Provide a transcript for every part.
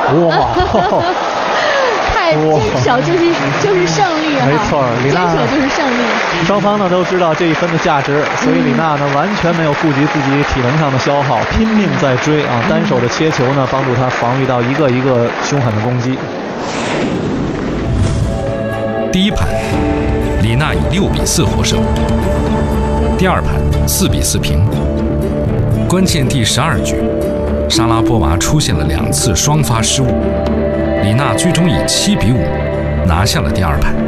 哇！ 看金手就是胜利啊！ 没错，李娜金手就是胜利。 双方呢都知道这一分的价值，所以李娜呢完全没有顾及自己体能上的消耗，拼命在追啊！单手的切球呢帮助她防御到一个一个凶狠的攻击。 第一盘，李娜以6-4获胜。第二盘4-4平。关键第12局，莎拉波娃出现了2次双发失误，李娜最终以7-5拿下了第二盘。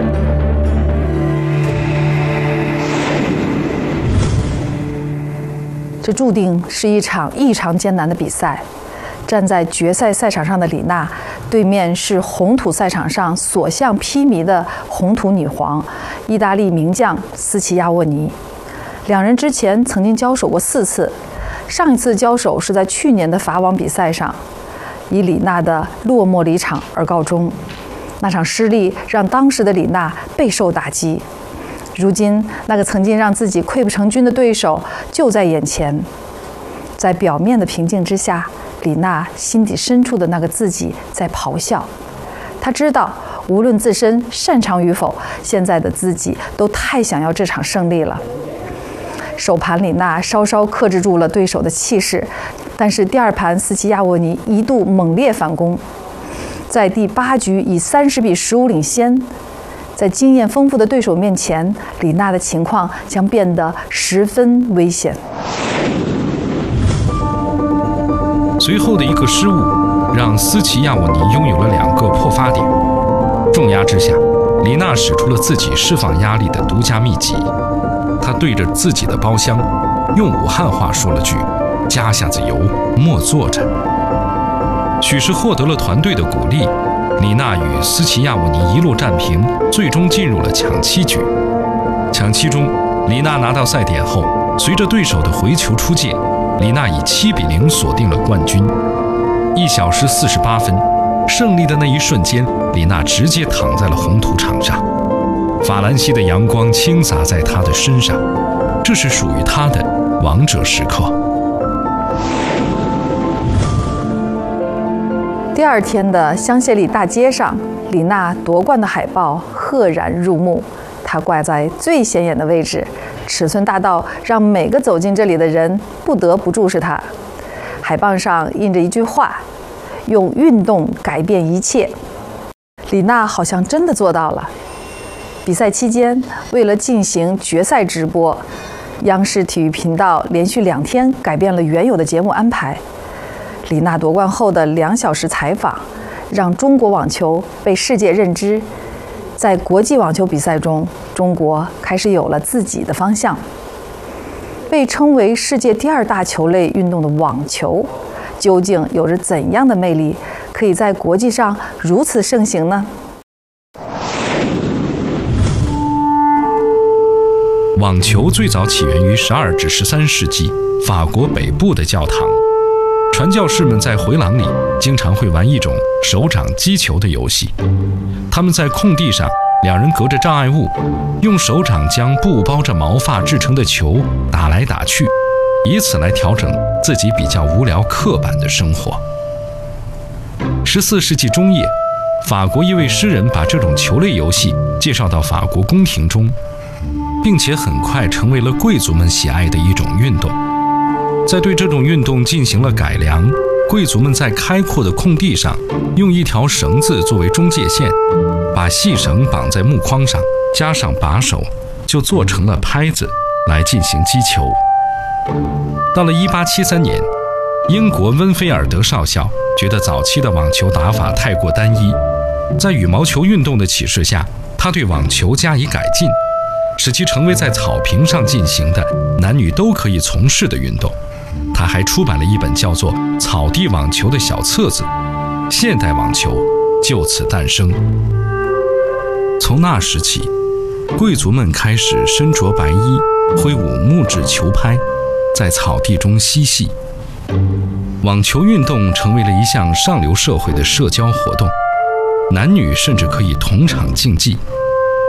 这注定是一场异常艰难的比赛。站在决赛赛场上的李娜，对面是红土赛场上所向披靡的红土女皇，意大利名将斯齐亚沃尼。两人之前曾经交手过4次，上一次交手是在去年的法网比赛上，以李娜的落寞离场而告终。那场失利让当时的李娜备受打击。如今，那个曾经让自己溃不成军的对手就在眼前。在表面的平静之下，李娜心底深处的那个自己在咆哮。她知道，无论自身擅长与否，现在的自己都太想要这场胜利了。首盘李娜稍稍克制住了对手的气势，但是第二盘斯齐亚沃尼一度猛烈反攻，在第8局以30-15领先。在经验丰富的对手面前，李娜的情况将变得十分危险。 随后的一个失误，让斯齐亚沃尼拥有了2个破发点。重压之下，李娜使出了自己释放压力的独家秘籍。她对着自己的包厢，用武汉话说了句：“加下子油，莫坐着。”许是获得了团队的鼓励，李娜与斯齐亚沃尼一路战平，最终进入了抢7局。抢7中，李娜拿到赛点后，随着对手的回球出界，李娜以7-0锁定了冠军。1小时48分，胜利的那一瞬间，李娜直接躺在了红土场上，法兰西的阳光倾洒在她的身上，这是属于她的王者时刻。 第二天的香榭丽大街上，李娜夺冠的海报赫然入目，她挂在最显眼的位置，尺寸大到让每个走进这里的人不得不注视她。海报上印着一句话：“用运动改变一切。”李娜好像真的做到了。比赛期间，为了进行决赛直播，央视体育频道连续2天改变了原有的节目安排。李娜夺冠后的2小时采访，让中国网球被世界认知。在国际网球比赛中，中国开始有了自己的方向。被称为世界第2大球类运动的网球，究竟有着怎样的魅力，可以在国际上如此盛行呢？ 网球最早起源于12至13世纪法国北部的教堂，传教士们在回廊里经常会玩一种手掌击球的游戏。他们在空地上，2人隔着障碍物，用手掌将布包着毛发制成的球打来打去，以此来调整自己比较无聊刻板的生活。14世纪中叶，法国一位诗人把这种球类游戏介绍到法国宫廷中，并且很快成为了贵族们喜爱的一种运动。在对这种运动进行了改良，贵族们在开阔的空地上用一条绳子作为中界线，把细绳绑在木框上，加上把手，就做成了拍子来进行击球。到了1873年，英国温菲尔德少校觉得早期的网球打法太过单一，在羽毛球运动的启示下，他对网球加以改进，使其成为在草坪上进行的男女都可以从事的运动。他还出版了一本叫做《草地网球》的小册子，现代网球就此诞生。从那时起，贵族们开始身着白衣，挥舞木质球拍，在草地中嬉戏。网球运动成为了一项上流社会的社交活动，男女甚至可以同场竞技。